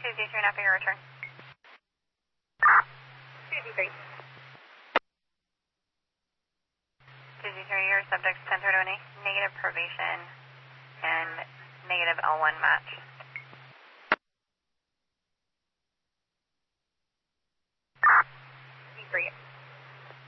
2Z3 now for your return. 2Z3. 2Z3, your subject's 1031A, negative probation and negative L1 match.